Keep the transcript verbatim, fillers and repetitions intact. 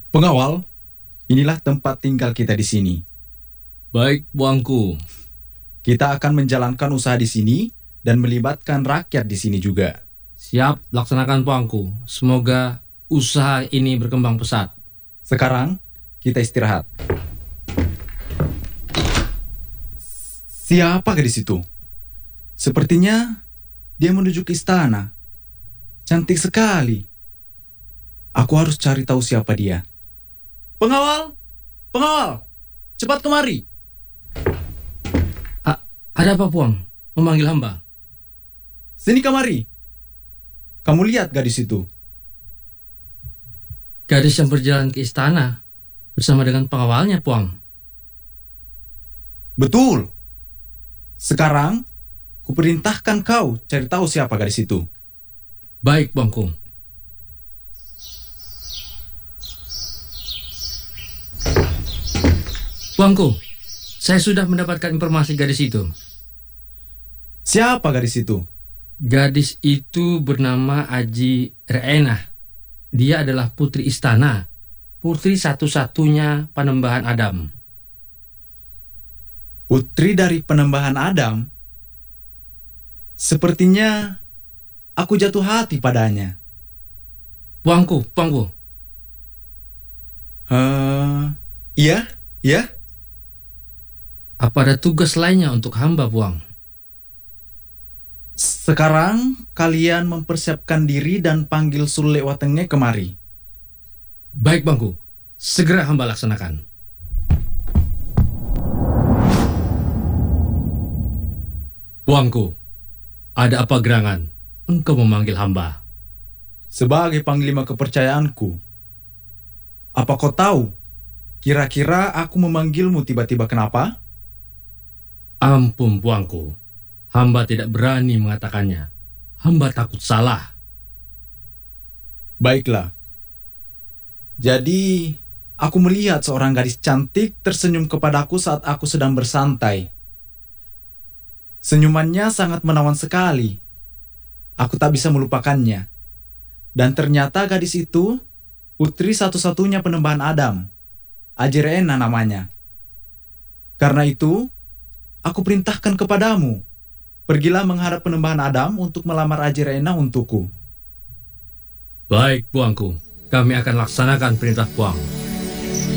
Pengawal, inilah tempat tinggal kita di sini. Baik, Puangku. Kita akan menjalankan usaha di sini dan melibatkan rakyat di sini juga. Siap, laksanakan Puangku. Semoga usaha ini berkembang pesat. Sekarang, kita istirahat. Siapa gadis itu? Sepertinya dia menuju ke istana. Cantik sekali. Aku harus cari tahu siapa dia. Pengawal! Pengawal! Cepat kemari! A- ada apa, Puang? Memanggil hamba? Sini kemari. Kamu lihat gadis itu? Gadis yang berjalan ke istana bersama dengan pengawalnya, Puang. Betul. Sekarang, kuperintahkan kau cari tahu siapa gadis itu. Baik, Puangku. Puangku, saya sudah mendapatkan informasi gadis itu. Siapa gadis itu? Gadis itu bernama Aji Reena. Dia adalah putri istana, putri satu-satunya Panembahan Adam. Putri dari Penembahan Adam? Sepertinya aku jatuh hati padanya. Puangku, Puangku. Uh, iya, iya. Apa ada tugas lainnya untuk hamba, Puang? Sekarang kalian mempersiapkan diri dan panggil Sule Watenge kemari. Baik, Puangku. Segera hamba laksanakan. Puangku, ada apa gerangan? Engkau memanggil hamba. Sebagai panglima kepercayaanku, apa kau tahu kira-kira aku memanggilmu tiba-tiba kenapa? Ampun, Puangku. Hamba tidak berani mengatakannya. Hamba takut salah. Baiklah. Jadi, aku melihat seorang gadis cantik tersenyum kepadaku saat aku sedang bersantai. Senyumannya sangat menawan sekali. Aku tak bisa melupakannya. Dan ternyata gadis itu putri satu-satunya Penembahan Adam. Aji Reena namanya. Karena itu, aku perintahkan kepadamu. Pergilah menghadap Penembahan Adam untuk melamar Aji Reena untukku. Baik, Puangku. Kami akan laksanakan perintah Puang.